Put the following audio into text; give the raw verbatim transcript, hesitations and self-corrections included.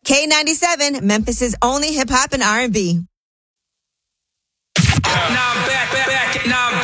K ninety-seven, Memphis's only hip hop and R and B. Now I'm back, back, back, now I'm